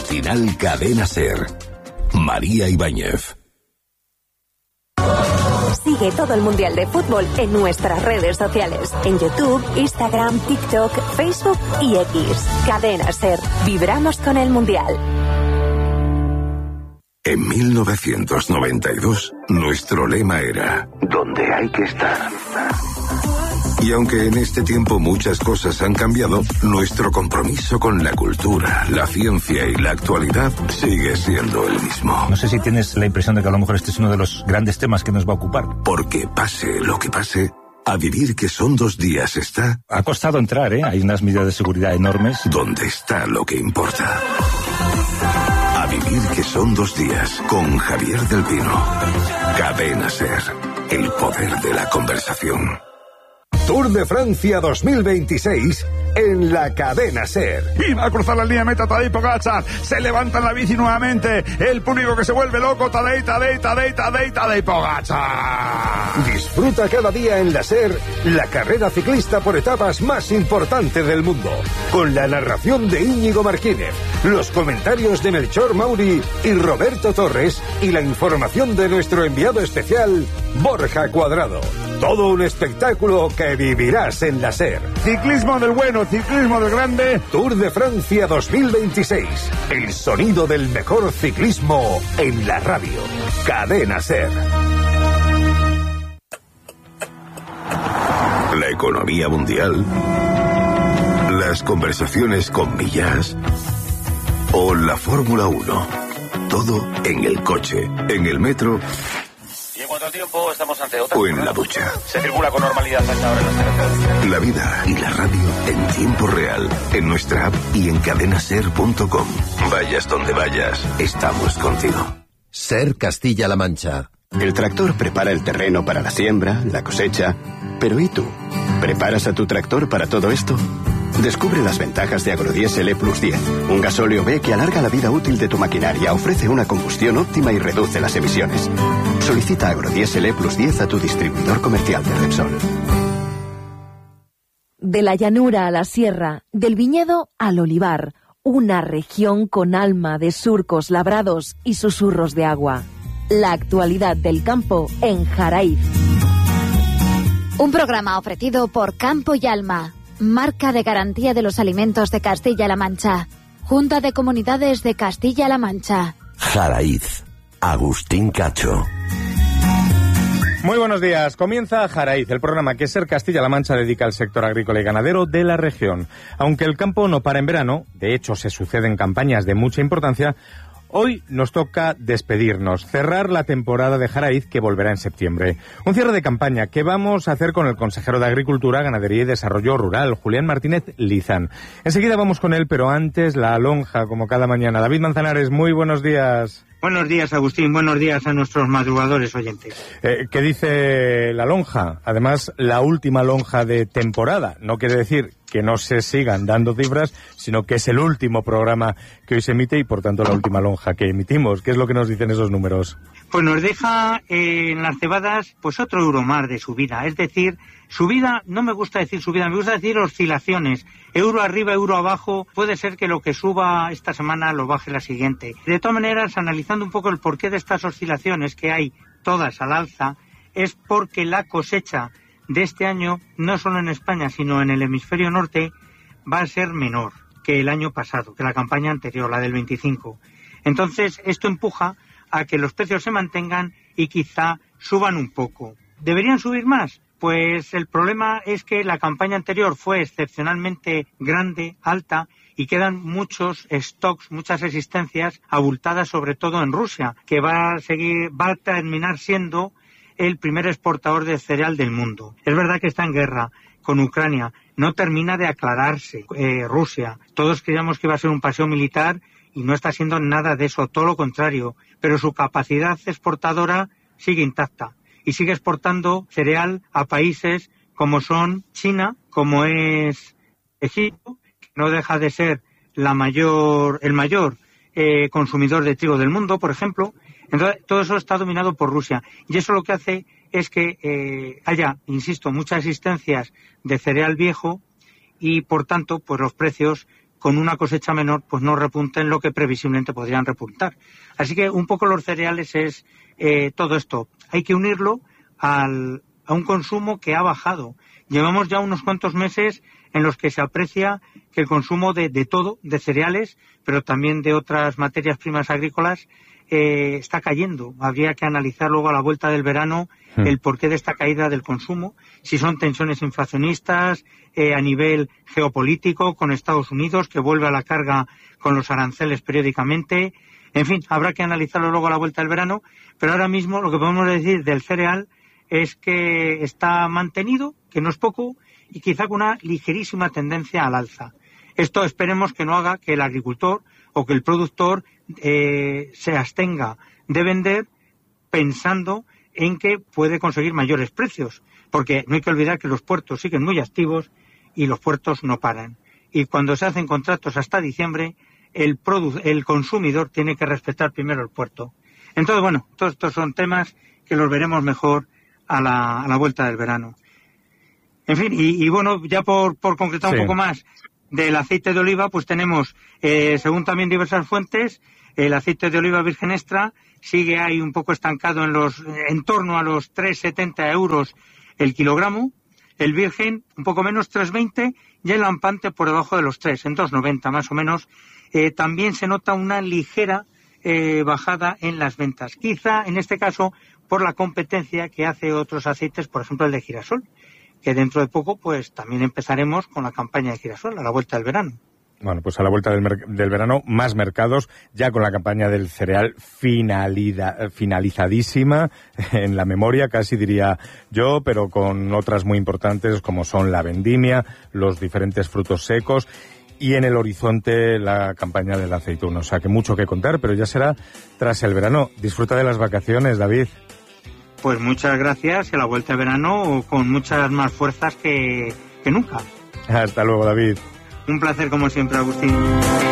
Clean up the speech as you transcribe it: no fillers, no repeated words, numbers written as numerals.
Matinal Cadena SER. María Ibáñez. Sigue todo el Mundial de Fútbol en nuestras redes sociales. En YouTube, Instagram, TikTok, Facebook y X. Cadena SER. Vibramos con el Mundial. En 1992, nuestro lema era «Donde hay que estar». Y aunque en este tiempo muchas cosas han cambiado, nuestro compromiso con la cultura, la ciencia y la actualidad sigue siendo el mismo. No sé si tienes la impresión de que a lo mejor este es uno de los grandes temas que nos va a ocupar. Porque pase lo que pase, a vivir que son 2 días está... Ha costado entrar, hay unas medidas de seguridad enormes. Donde está lo que importa. A vivir que son 2 días, con Javier del Pino. Cadena SER, el poder de la conversación. Tour de Francia 2026 en la Cadena SER. Y va a cruzar la línea meta Tadej Pogačar. Se levanta en la bici nuevamente. El público que se vuelve loco. Tadej Pogačar. Disfruta cada día en la SER la carrera ciclista por etapas más importante del mundo. Con la narración de Íñigo Martínez, los comentarios de Melchor Mauri y Roberto Torres y la información de nuestro enviado especial, Borja Cuadrado. Todo un espectáculo que vivirás en la SER. Ciclismo del bueno, ciclismo del grande. Tour de Francia 2026. El sonido del mejor ciclismo en la radio. Cadena SER. La economía mundial. Las conversaciones con Millás. O la Fórmula 1. Todo en el coche, en el metro. ¿Y en cuánto tiempo estamos ante otra? O en la ducha. Se circula con normalidad a esta hora en las carreteras. La vida y la radio en tiempo real, en nuestra app y en cadenaser.com. Vayas donde vayas, estamos contigo. SER Castilla-La Mancha. El tractor prepara el terreno para la siembra, la cosecha. Pero ¿y tú? ¿Preparas a tu tractor para todo esto? Descubre las ventajas de Agrodiesel E+10, un gasóleo B que alarga la vida útil de tu maquinaria, ofrece una combustión óptima y reduce las emisiones. Solicita Agrodiesel E+10 a tu distribuidor comercial de Repsol. De la llanura a la sierra, del viñedo al olivar, una región con alma de surcos labrados y susurros de agua. La actualidad del campo en Jaraiz. Un programa ofrecido por Campo y Alma, marca de garantía de los alimentos de Castilla-La Mancha. Junta de Comunidades de Castilla-La Mancha. Jaraiz. Agustín Cacho. Muy buenos días. Comienza Jaraiz, el programa que SER Castilla-La Mancha dedica al sector agrícola y ganadero de la región. Aunque el campo no para en verano, de hecho se suceden campañas de mucha importancia, hoy nos toca despedirnos, cerrar la temporada de Jaraiz que volverá en septiembre. Un cierre de campaña que vamos a hacer con el consejero de Agricultura, Ganadería y Desarrollo Rural, Julián Martínez Lizán. Enseguida vamos con él, pero antes la lonja, como cada mañana. David Manzanares, muy buenos días. Buenos días, Agustín. Buenos días a nuestros madrugadores oyentes. ¿Qué dice la lonja? Además, la última lonja de temporada. No quiere decir que no se sigan dando cifras, sino que es el último programa que hoy se emite y, por tanto, la última lonja que emitimos. ¿Qué es lo que nos dicen esos números? Pues nos deja en las cebadas pues otro euro más de subida. Es decir, subida, no me gusta decir subida, me gusta decir oscilaciones. Euro arriba, euro abajo, puede ser que lo que suba esta semana lo baje la siguiente. De todas maneras, analizando un poco el porqué de estas oscilaciones que hay todas al alza, es porque la cosecha de este año, no solo en España, sino en el hemisferio norte, va a ser menor que el año pasado, que la campaña anterior, la del 25. Entonces, esto empuja a que los precios se mantengan y quizá suban un poco. ¿Deberían subir más? Pues el problema es que la campaña anterior fue excepcionalmente grande, alta, y quedan muchos stocks, muchas existencias abultadas, sobre todo en Rusia, que va a terminar siendo el primer exportador de cereal del mundo. Es verdad que está en guerra con Ucrania, no termina de aclararse Rusia. Todos creíamos que iba a ser un paseo militar y no está siendo nada de eso, todo lo contrario, pero su capacidad exportadora sigue intacta y sigue exportando cereal a países como son China, como es Egipto, que no deja de ser el mayor consumidor de trigo del mundo, por ejemplo. Entonces, todo eso está dominado por Rusia. Y eso lo que hace es que haya, insisto, muchas existencias de cereal viejo y, por tanto, pues los precios con una cosecha menor, pues no repunten lo que previsiblemente podrían repuntar. Así que un poco los cereales es todo esto. Hay que unirlo a un consumo que ha bajado. Llevamos ya unos cuantos meses en los que se aprecia que el consumo de todo, de cereales, pero también de otras materias primas agrícolas, está cayendo. Habría que analizar luego a la vuelta del verano el porqué de esta caída del consumo, si son tensiones inflacionistas a nivel geopolítico con Estados Unidos, que vuelve a la carga con los aranceles periódicamente. En fin, habrá que analizarlo luego a la vuelta del verano, pero ahora mismo lo que podemos decir del cereal es que está mantenido, que no es poco, y quizá con una ligerísima tendencia al alza. Esto esperemos que no haga que el agricultor o que el productor se abstenga de vender pensando en que puede conseguir mayores precios, porque no hay que olvidar que los puertos siguen muy activos y los puertos no paran. Y cuando se hacen contratos hasta diciembre, el consumidor tiene que respetar primero el puerto. Entonces, bueno, todos estos son temas que los veremos mejor a la vuelta del verano. En fin, y bueno, ya por concretar un poco más del aceite de oliva, pues tenemos, según también diversas fuentes, el aceite de oliva virgen extra sigue ahí un poco estancado en torno a los 3,70 euros el kilogramo, el virgen un poco menos, 3,20, y el lampante por debajo de los 3, en 2,90 más o menos. También se nota una ligera bajada en las ventas, quizá en este caso por la competencia que hace otros aceites, por ejemplo el de girasol, que dentro de poco pues también empezaremos con la campaña de girasol a la vuelta del verano. Bueno, pues a la vuelta del verano, más mercados, ya con la campaña del cereal finalizadísima, en la memoria casi diría yo, pero con otras muy importantes como son la vendimia, los diferentes frutos secos y en el horizonte la campaña del aceituno. O sea que mucho que contar, pero ya será tras el verano. Disfruta de las vacaciones, David. Pues muchas gracias y a la vuelta de verano con muchas más fuerzas que nunca. Hasta luego, David. Un placer como siempre, Agustín.